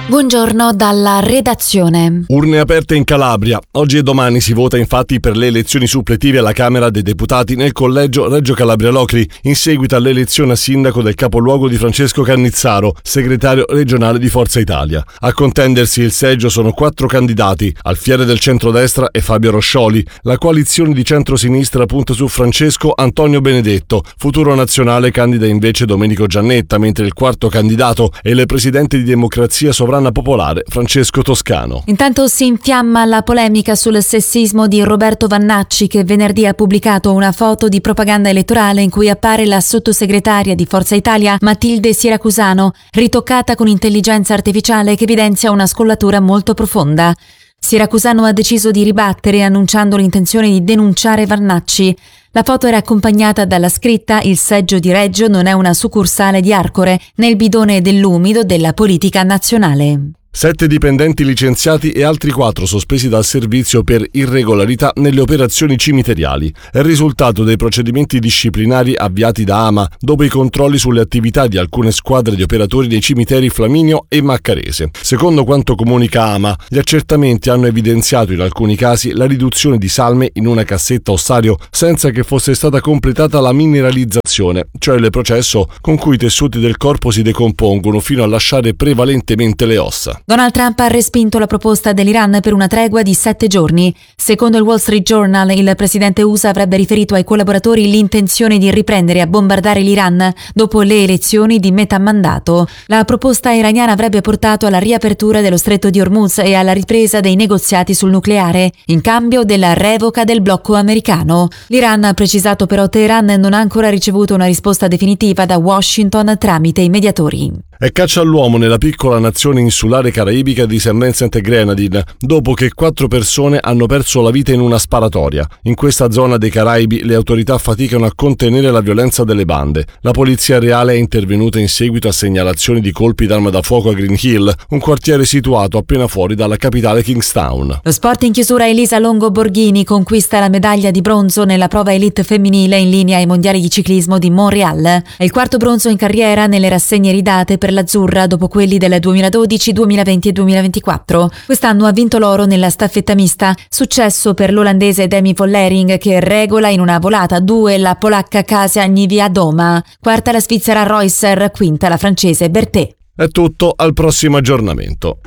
Buongiorno dalla redazione. Urne aperte in Calabria. Oggi e domani si vota infatti per le elezioni suppletive alla Camera dei Deputati nel collegio Reggio Calabria Locri, in seguito all'elezione a sindaco del capoluogo di Francesco Cannizzaro, segretario regionale di Forza Italia. A contendersi il seggio sono 4 candidati: Alfiere del centrodestra e Fabio Roscioli. La coalizione di centrosinistra punta su Francesco Antonio Benedetto. Futuro Nazionale candida invece Domenico Giannetta, mentre il quarto candidato è il presidente di Democrazia Sovrana Popolare Francesco Toscano. Intanto si infiamma la polemica sul sessismo di Roberto Vannacci, che venerdì ha pubblicato una foto di propaganda elettorale in cui appare la sottosegretaria di Forza Italia Matilde Siracusano, ritoccata con intelligenza artificiale che evidenzia una scollatura molto profonda. Siracusano ha deciso di ribattere annunciando l'intenzione di denunciare Vannacci. La foto era accompagnata dalla scritta «Il seggio di Reggio non è una succursale di Arcore, nel bidone dell'umido della politica nazionale». 7 dipendenti licenziati e altri 4 sospesi dal servizio per irregolarità nelle operazioni cimiteriali. È il risultato dei procedimenti disciplinari avviati da AMA dopo i controlli sulle attività di alcune squadre di operatori dei cimiteri Flaminio e Maccarese. Secondo quanto comunica AMA, gli accertamenti hanno evidenziato in alcuni casi la riduzione di salme in una cassetta ossario senza che fosse stata completata la mineralizzazione, cioè il processo con cui i tessuti del corpo si decompongono fino a lasciare prevalentemente le ossa. Donald Trump ha respinto la proposta dell'Iran per una tregua di 7 giorni. Secondo il Wall Street Journal, il presidente USA avrebbe riferito ai collaboratori l'intenzione di riprendere a bombardare l'Iran dopo le elezioni di metà mandato. La proposta iraniana avrebbe portato alla riapertura dello stretto di Hormuz e alla ripresa dei negoziati sul nucleare, in cambio della revoca del blocco americano. L'Iran, ha precisato però Teheran, non ha ancora ricevuto una risposta definitiva da Washington tramite i mediatori. È caccia all'uomo nella piccola nazione insulare caraibica di St. Vincent e Grenadine, dopo che 4 persone hanno perso la vita in una sparatoria. In questa zona dei Caraibi le autorità faticano a contenere la violenza delle bande. La polizia reale è intervenuta in seguito a segnalazioni di colpi d'arma da fuoco a Green Hill, un quartiere situato appena fuori dalla capitale Kingstown. Lo sport in chiusura: Elisa Longo Borghini conquista la medaglia di bronzo nella prova elite femminile in linea ai mondiali di ciclismo di Montreal. È il quarto bronzo in carriera nelle rassegne ridate per l'azzurra dopo quelli del 2012, 2020 e 2024. Quest'anno ha vinto l'oro nella staffetta mista, successo per l'olandese Demi Vollering che regola in una volata 2 la polacca Kasia Niewiadoma, quarta la svizzera Reusser, quinta la francese Berthet. È tutto, al prossimo aggiornamento.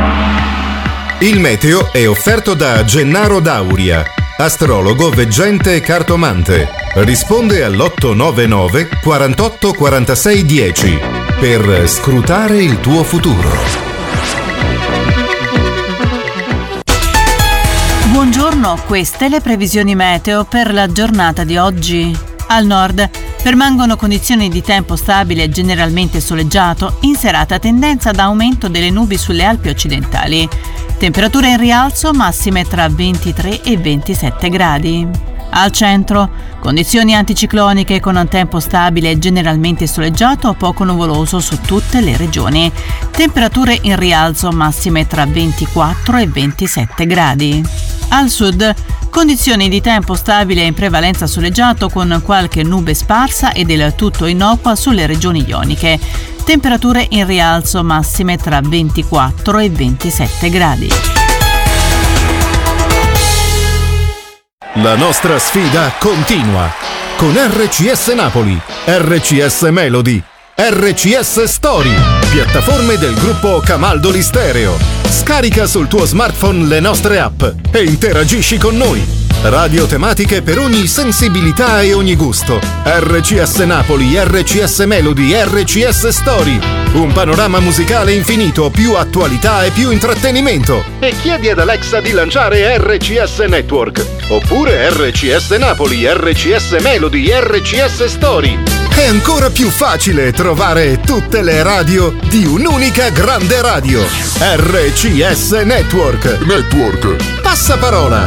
Il meteo è offerto da Gennaro Dauria, astrologo, veggente e cartomante. Risponde all'899 48 46 10 per scrutare il tuo futuro. Buongiorno, queste le previsioni meteo per la giornata di oggi. Al nord permangono condizioni di tempo stabile e generalmente soleggiato, in serata tendenza ad aumento delle nubi sulle Alpi occidentali. Temperature in rialzo, massime tra 23 e 27 gradi. Al centro, condizioni anticicloniche con un tempo stabile e generalmente soleggiato o poco nuvoloso su tutte le regioni. Temperature in rialzo, massime tra 24 e 27 gradi. Al sud, condizioni di tempo stabile e in prevalenza soleggiato con qualche nube sparsa e del tutto innocua sulle regioni ioniche. Temperature in rialzo, massime tra 24 e 27 gradi. La nostra sfida continua con RCS Napoli, RCS Melody, RCS Story, piattaforme del gruppo Camaldoli Stereo. Scarica sul tuo smartphone le nostre app e interagisci con noi. Radio tematiche per ogni sensibilità e ogni gusto. RCS Napoli, RCS Melody, RCS Story. Un panorama musicale infinito, più attualità e più intrattenimento. E chiedi ad Alexa di lanciare RCS Network. Oppure RCS Napoli, RCS Melody, RCS Story. È ancora più facile trovare tutte le radio di un'unica grande radio. RCS Network. Passaparola.